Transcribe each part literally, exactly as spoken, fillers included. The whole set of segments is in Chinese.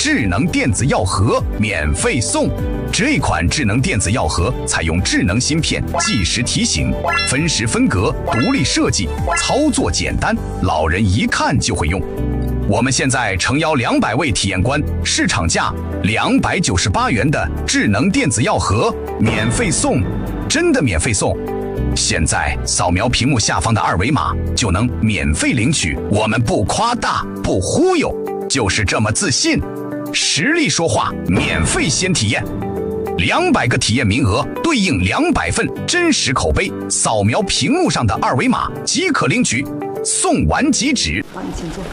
智能电子药盒免费送。这款智能电子药盒采用智能芯片，计时提醒，分时分隔，独立设计，操作简单，老人一看就会用。我们现在诚邀两百位体验官，市场价两百九十八元的智能电子药盒免费送，真的免费送！现在扫描屏幕下方的二维码就能免费领取，我们不夸大，不忽悠，就是这么自信。实力说话，免费先体验，两百个体验名额对应两百份真实口碑，扫描屏幕上的二维码即可领取，送完即止。 好，你请坐。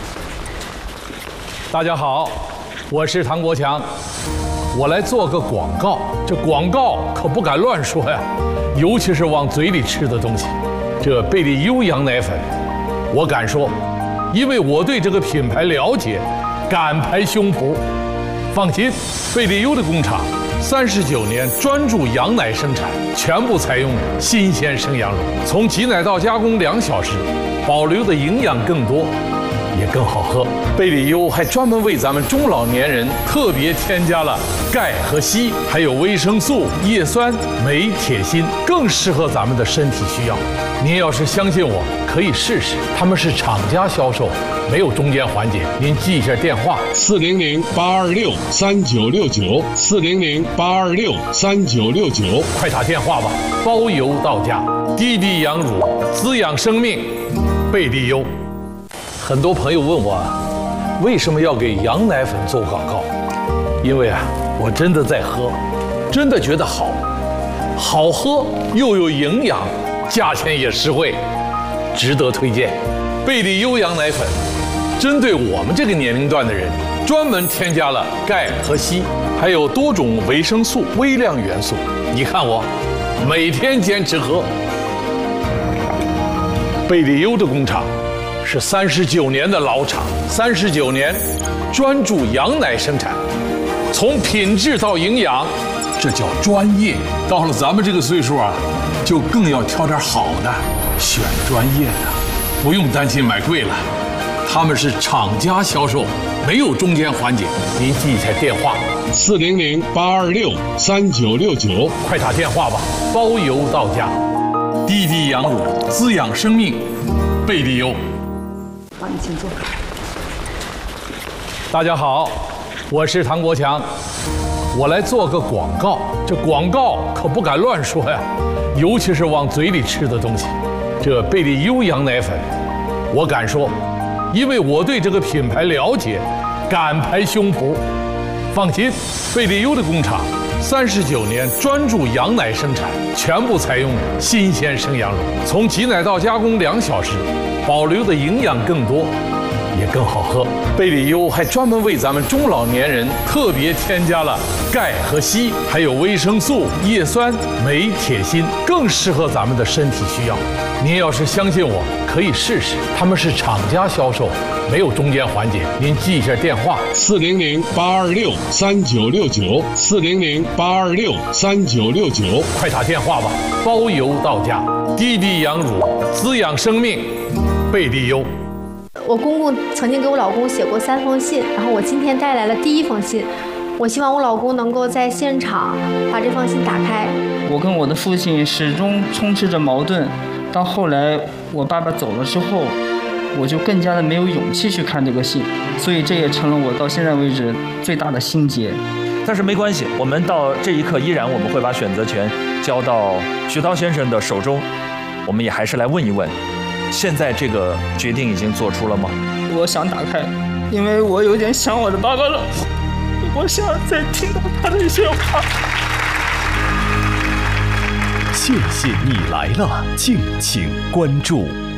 大家好，我是唐国强，我来做个广告。这广告可不敢乱说呀，尤其是往嘴里吃的东西。这贝利优羊奶粉，我敢说，因为我对这个品牌了解，敢拍胸脯。放心，贝利优的工厂三十九年专注羊奶生产，全部采用新鲜生羊乳，从挤奶到加工两小时，保留的营养更多，也更好喝。贝利优还专门为咱们中老年人特别添加了钙和硒，还有维生素、叶酸、镁、铁、锌，更适合咱们的身体需要。您要是相信我，可以试试。他们是厂家销售，没有中间环节。您记一下电话： 四零零八二六三九六九，四零零八二六三九六九， 快打电话吧，包邮到家。滴滴羊乳，滋养生命，贝利优。很多朋友问我，为什么要给羊奶粉做广告？因为啊，我真的在喝，真的觉得好，好喝又有营养，价钱也实惠，值得推荐。贝利优羊奶粉，针对我们这个年龄段的人，专门添加了钙和硒，还有多种维生素、微量元素。你看我，每天坚持喝。贝利优的工厂是三十九年的老厂，三十九年专注羊奶生产，从品质到营养，这叫专业。到了咱们这个岁数啊，就更要挑点好的，选专业的，不用担心买贵了。他们是厂家销售，没有中间环节。您记一下电话： 四零零八二六三九六九， 快打电话吧，包邮到家。滴滴羊乳，滋养生命，贝利优。 好，你请坐。 大家好，我是唐国强，我来做个广告。这广告可不敢乱说呀，尤其是往嘴里吃的东西。这贝利优羊奶粉，我敢说，因为我对这个品牌了解，敢拍胸脯。放心，贝利优的工厂三十九年专注羊奶生产，全部采用新鲜生羊乳，从挤奶到加工两小时，保留的营养更多，也更好喝。贝利优还专门为咱们中老年人特别添加了钙和硒，还有维生素、叶酸、镁、铁、锌，更适合咱们的身体需要。您要是相信我，可以试试。他们是厂家销售，没有中间环节。您记一下电话： 四零零八二六三九六九，四零零八二六三九六九， 快打电话吧，包邮到家。滴滴羊乳，滋养生命，贝利优。 我公公曾经给我老公写过三封信，然后我今天带来了第一封信。我希望我老公能够在现场把这封信打开。 我跟我的父亲始终充斥着矛盾，到后来我爸爸走了之后，我就更加的没有勇气去看这个信，所以这也成了我到现在为止最大的心结。 但是没关系，我们到这一刻依然我们会把选择权交到徐涛先生的手中。我们也还是来问一问，现在这个决定已经做出了吗？ 我想打开，因为我有点想我的爸爸了，我想再听到他的一些话。 谢谢你来了，敬请关注。